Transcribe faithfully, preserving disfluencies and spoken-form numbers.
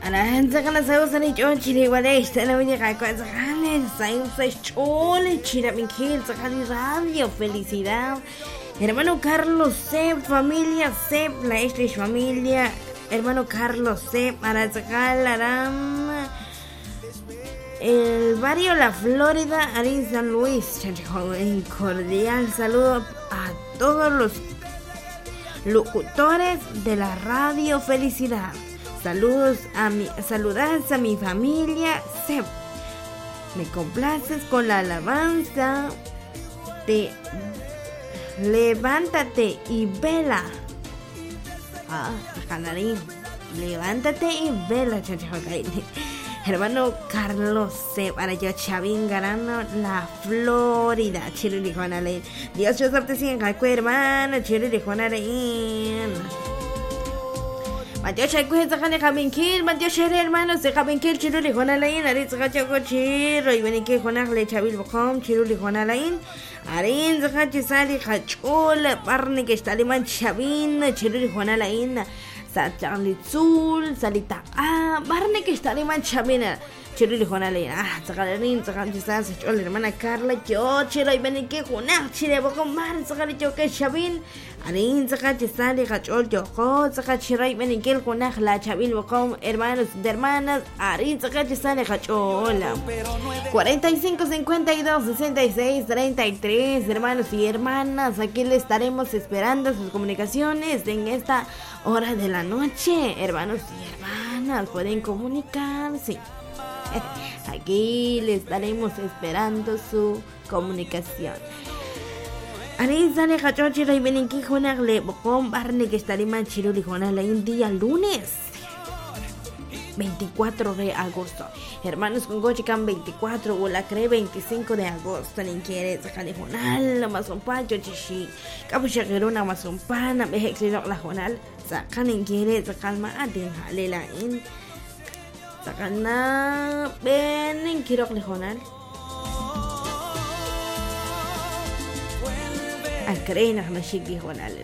أنا هنزغ أنا سوسني جونشي وليش تناولي غاكو زغالي سايوسا شولي chira Miguel Zagari Radio felicidad hermano Carlos Sep familia Sep la Estrich familia hermano Carlos Sep Arazgal Aram el barrio La Florida Arin San Luis un cordial saludo a todos los locutores de la radio felicidad. Saludos a mi, saludas a mi familia Sep. Me complaces con la alabanza de Levántate y vela. Ah, canarín. Levántate y vela, hermano Carlos Sep, para yo Chavín Garano, La Florida, Chiruli Juanalein. Dios yo sabte sin calco, hermano, Chiruli Juanalein. Mateo Chaycuez de Jane Javinkil, Mateo Shere, hermanos de Javinkil, Chiruli Juanalain, Aritz Gachaco Chiro, y Benique Juanale Chavil Bocom, Chiruli Juanalain, Arin, Zachisali, Hachul, Barney, Staliman Chavin, Chiruli Juanalain, Sachalitzul, Salita, ah, Barney, Staliman Chavina. Chiruli Juanale, ah, Zagalarin, Zagalistan, Sachol, hermana Carla, yo, Chiro y Benique Juana, Chile, Bocomar, Zagalicho, que Chavil, Arin, Zagachisali, Hachol, Yoho, Zagachira y Benique Juana, la Chavil, Bocom, hermanos de hermanas, Arin, Zagachisali, Hachol, cuarenta y cinco, cincuenta y dos, sesenta y seis, treinta y tres, hermanos y hermanas, aquí le estaremos esperando sus comunicaciones en esta hora de la noche, hermanos y hermanas, pueden comunicarse. Aquí le estaremos esperando su comunicación. Arizale Hachochira y Beniki Jonarle Bocom Barne que estaremos en Chiruli Jonarle un día lunes veinticuatro de agosto. Hermanos con Gochican veinticuatro o la cree veinticinco de agosto. Ni quiere sacar de Jonal, la más un pacho chichi. Capuchagerona más un pana, me exilió la Jonal. Sacan en quiere sacar más de Jalela in. Sakana bening kirok lehonal Alkrena na shigi honal